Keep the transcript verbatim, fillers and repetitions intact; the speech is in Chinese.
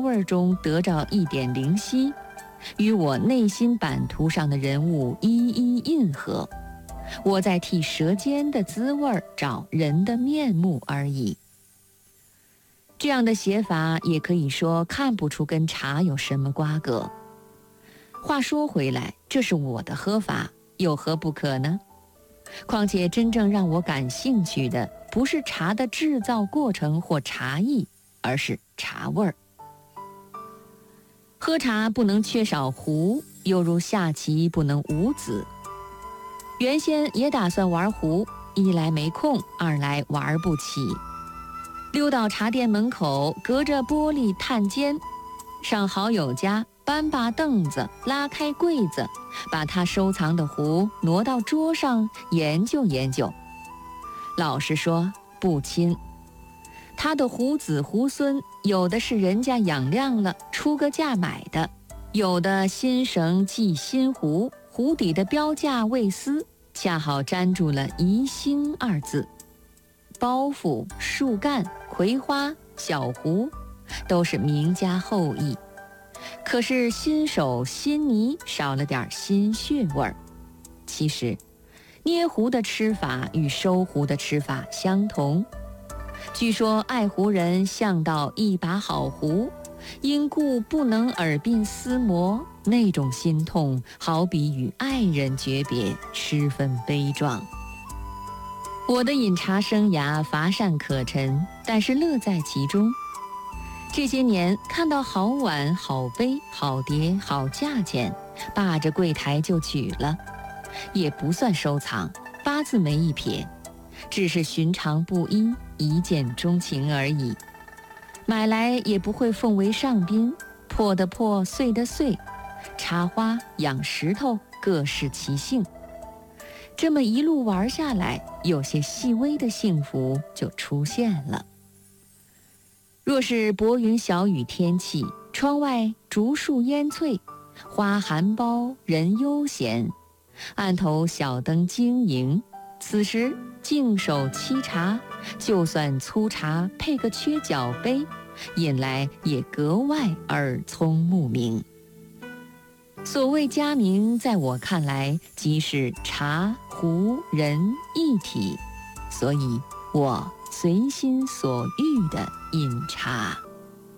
味中得着一点灵犀，与我内心版图上的人物一一印合。我在替舌尖的滋味找人的面目而已。这样的写法也可以说看不出跟茶有什么瓜葛。话说回来，这是我的喝法，有何不可呢？况且真正让我感兴趣的不是茶的制造过程或茶艺，而是茶味儿。喝茶不能缺少壶，犹如下棋不能无子。原先也打算玩壶，一来没空，二来玩不起。溜到茶店门口，隔着玻璃探监，上好友家，搬把凳子，拉开柜子，把他收藏的壶挪到桌上，研究研究。老实说，不亲。他的壶子壶孙，有的是人家养亮了，出个价买的，有的新绳系新壶，壶底的标价未撕，恰好粘住了宜兴二字。包袱、树干、葵花、小壶，都是名家后意。可是新手新泥少了点新血味儿。其实，捏壶的吃法与收壶的吃法相同。据说爱壶人向到一把好壶，因故不能耳鬓厮磨，那种心痛好比与爱人诀别，十分悲壮。我的饮茶生涯乏善可陈，但是乐在其中。这些年看到好碗、好杯、好碟、好价钱，霸着柜台就取了，也不算收藏，八字没一撇，只是寻常不一，一见钟情而已。买来也不会奉为上宾，破的破，碎的碎，插花、养石头，各适其性。这么一路玩下来，有些细微的幸福就出现了。若是薄云小雨天气，窗外竹树烟翠，花含苞，人悠闲，案头小灯晶莹，此时净手沏茶，就算粗茶配个缺角杯，饮来也格外耳聪目明。所谓佳茗，在我看来即是茶、壶、人一体，所以我随心所欲地饮茶。